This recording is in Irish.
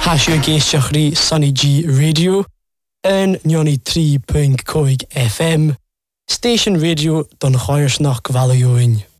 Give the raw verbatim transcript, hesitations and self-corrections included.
Hasio géisteach rí Sunny G Radio yn nioni tri pwynt coig F M, Station Radio don chairs nach gvalioin.